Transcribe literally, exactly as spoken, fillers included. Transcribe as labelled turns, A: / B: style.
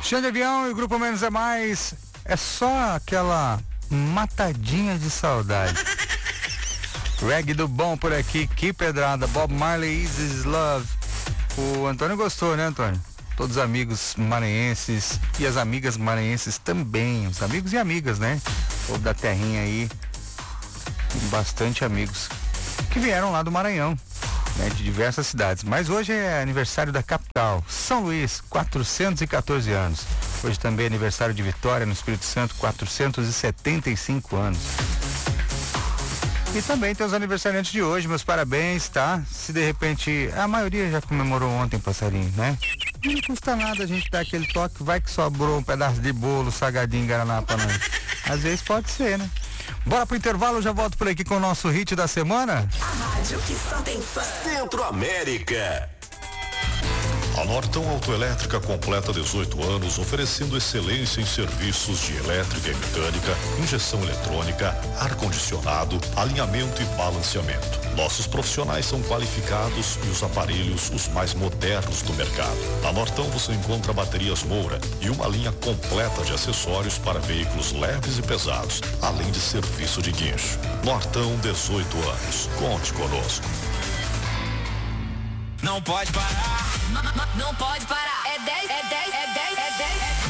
A: Chão de Avião e o Grupo Menos é Mais. É só aquela matadinha de saudade. Reggae do bom por aqui, que pedrada. Bob Marley, Is This Love. O Antônio gostou, né, Antônio? Todos os amigos maranhenses e as amigas maranhenses também. Os amigos e amigas, né? O povo da terrinha aí. Bastante amigos que vieram lá do Maranhão, né, de diversas cidades. Mas hoje é aniversário da capital, São Luís, quatrocentos e quatorze anos. Hoje também é aniversário de Vitória, no Espírito Santo, quatrocentos e setenta e cinco anos. E também tem os aniversariantes de hoje, meus parabéns, tá? Se de repente, a maioria já comemorou ontem, passarinho, né? Não custa nada a gente dar aquele toque, vai que sobrou um pedaço de bolo, salgadinho, guaraná pra nós. Às vezes pode ser, né? Bora pro intervalo, já volto por aqui com o nosso hit da semana.
B: A rádio que só tem fã.
C: Centro América. A Nortão Autoelétrica completa dezoito anos, oferecendo excelência em serviços de elétrica e mecânica, injeção eletrônica, ar-condicionado, alinhamento e balanceamento. Nossos profissionais são qualificados e os aparelhos os mais modernos do mercado. Na Nortão você encontra baterias Moura e uma linha completa de acessórios para veículos leves e pesados, além de serviço de guincho. Nortão, dezoito anos. Conte conosco.
D: Não pode parar.
B: Não, não, não pode parar. É dez, é dez, é dez, é dez.